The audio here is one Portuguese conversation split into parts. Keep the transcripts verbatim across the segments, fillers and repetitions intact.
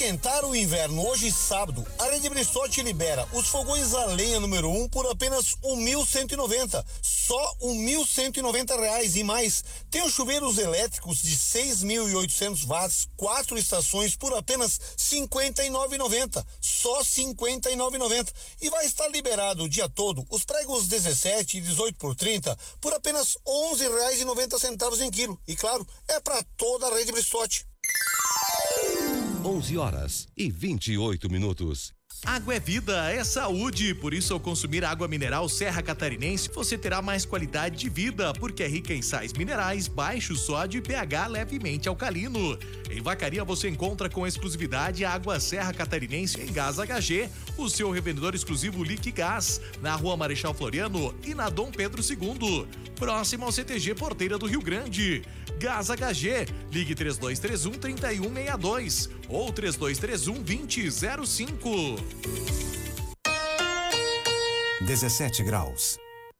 esquentar o inverno hoje sábado, a Rede Brissot libera os fogões a lenha número um por apenas um mil cento e noventa. Só um mil cento e noventa reais e mais. Tem os chuveiros elétricos de seis mil e oitocentos watts, quatro estações por apenas cinquenta e nove reais e noventa centavos. Só cinquenta e nove reais e noventa centavos. E vai estar liberado o dia todo os pregos dezessete e dezoito por trinta por apenas onze reais e noventa centavos em quilo. E claro, é para toda a Rede Brissot. onze horas e vinte e oito minutos. Água é vida, é saúde, por isso ao consumir água mineral Serra Catarinense, você terá mais qualidade de vida, porque é rica em sais minerais, baixo sódio e pH levemente alcalino. Em Vacaria você encontra com exclusividade a água Serra Catarinense em Gás H G, o seu revendedor exclusivo Liquigás, na Rua Marechal Floriano e na Dom Pedro segundo, próximo ao C T G Porteira do Rio Grande. Gás H G, ligue três dois três um, três um seis dois ou três dois três um, vinte zero cinco. dezessete graus.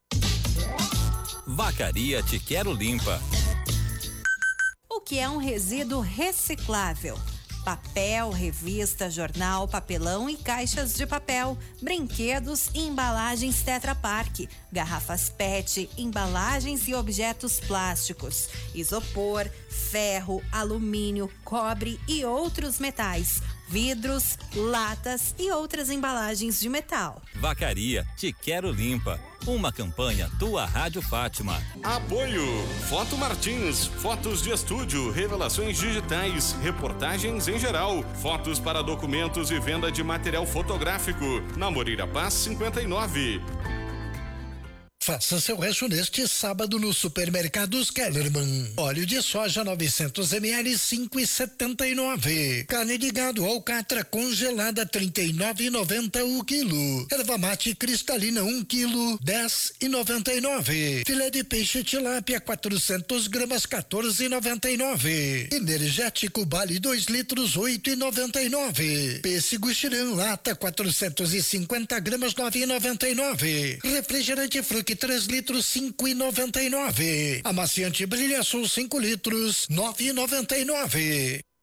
Vacaria Te Quero Limpa. O que é um resíduo reciclável? Papel, revista, jornal, papelão e caixas de papel, brinquedos e embalagens Tetra Pak, garrafas P E T, embalagens e objetos plásticos, isopor, ferro, alumínio, cobre e outros metais, vidros, latas e outras embalagens de metal. Vacaria Te Quero Limpa. Uma campanha Tua Rádio Fátima. Apoio Foto Martins, fotos de estúdio, revelações digitais, reportagens em geral, fotos para documentos e venda de material fotográfico. Na Moreira Paz cinquenta e nove. Faça seu rancho neste sábado no Supermercados Kellerman. Óleo de soja novecentos mililitros, cinco e setenta e nove. Carne de gado alcatra congelada, trinta e nove e noventa o quilo. Erva mate cristalina, um quilo, dez e noventa e nove. Filé de peixe tilápia, quatrocentos gramas, quatorze e noventa e nove. Energético Bale, dois litros, oito e noventa e nove. Pêssego Xirã, lata, quatrocentos e cinquenta gramas, nove e noventa e nove. Refrigerante Fruc, três litros, cinco e noventa e nove. Amaciante Brilha Sul, cinco litros, nove e noventa e nove.